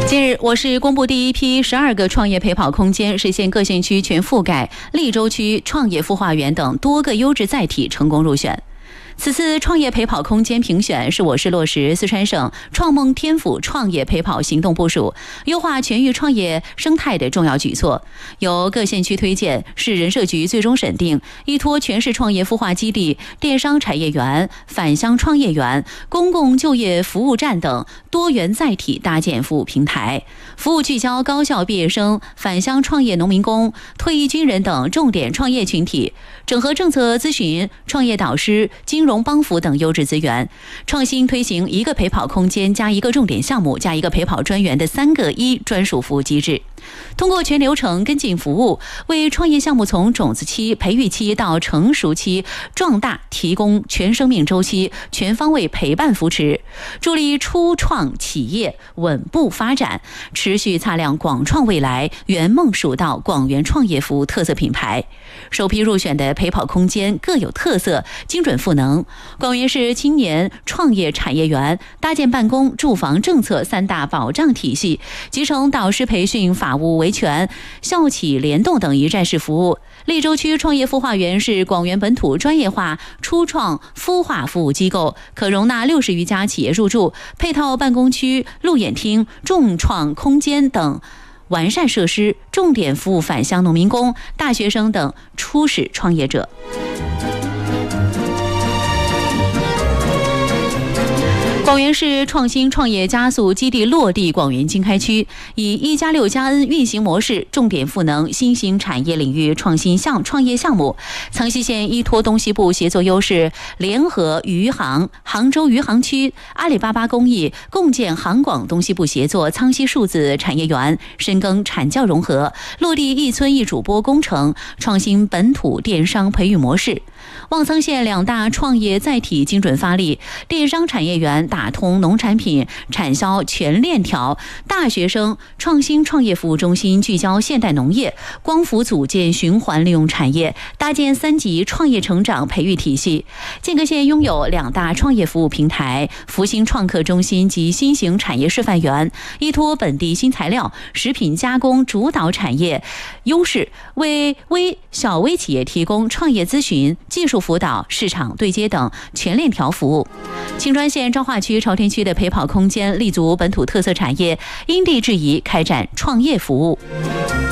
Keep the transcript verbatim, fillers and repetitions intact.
近日，我市公布第一批十二个创业陪跑空间，实现各县区全覆盖，利州区创业孵化园等多个优质载体成功入选。此次创业陪跑空间评选是我市落实四川省创梦天府创业陪跑行动部署，优化全域创业生态的重要举措。由各县区推荐，市人社局最终审定，依托全市创业孵化基地、电商产业园、返乡创业园、公共就业服务站等多元载体搭建服务平台，服务聚焦高校毕业生、返乡创业农民工、退役军人等重点创业群体，整合政策咨询、创业导师、金融帮扶等优质资源，创新推行一个陪跑空间加一个重点项目加一个陪跑专员的三个一专属服务机制。通过全流程跟进服务，为创业项目从种子期、培育期到成熟期壮大提供全生命周期全方位陪伴扶持，助力初创企业稳步发展，持续擦亮广创未来、圆梦蜀道广园创业服务特色品牌。首批入选的陪跑空间各有特色，精准赋能。广园市青年创业产业园搭建办公、住房政策三大保障体系，集成导师培训、法务维权、校企联动等一站式服务。利州区创业孵化园是广园本土专业化初创孵化服务机构，可容纳六十余家企业入驻，配套办公区、路演厅、众创空间等完善设施，重点服务返乡农民工、大学生等初始创业者。广园市创新创业加速基地落地广园经开区，以一加六加 N 运行模式，重点赋能新兴产业领域创新项创业项目。苍溪县依托东西部协作优势，联合余杭、杭州余杭区、阿里巴巴公益共建杭广东西部协作苍溪数字产业园，深耕产教融合，落地一村一主播工程，创新本土电商培育模式。望苍县两大创业载体精准发力，电商产业园打通农产品产销全链条，大学生创新创业服务中心聚焦现代农业，光伏组建循环利用产业，搭建三级创业成长培育体系。剑阁县拥有两大创业服务平台，福星创客中心及新型产业示范园，依托本地新材料、食品加工主导产业优势，为微小微企业提供创业咨询、技术辅导、市场对接等全链条服务。青川县昭化区朝天区的陪跑空间立足本土特色产业，因地制宜开展创业服务。